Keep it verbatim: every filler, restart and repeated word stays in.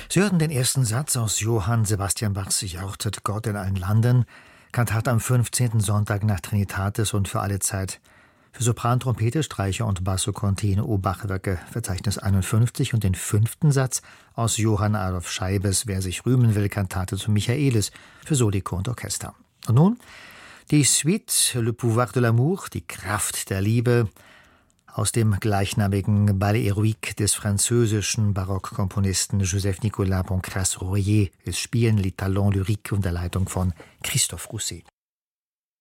Sie hörten den ersten Satz aus Johann Sebastian Bachs Jauchzet Gott in allen Landen, Kantate am fünfzehnten Sonntag nach Trinitatis und für alle Zeit. Für Sopran, Trompete, Streicher und Basso Continuo O-Bach-Werke, Verzeichnis einundfünfzig, und den fünften Satz aus Johann Adolph Scheibes Wer sich rühmen will, Kantate zu Michaelis für Soliko und Orchester. Und nun die Suite Le Pouvoir de l'Amour, die Kraft der Liebe, aus dem gleichnamigen Ballet Héroïque des französischen Barockkomponisten Joseph-Nicolas Pancrace-Royer. Es spielen Les Talents Lyriques unter Leitung von Christophe Rousset.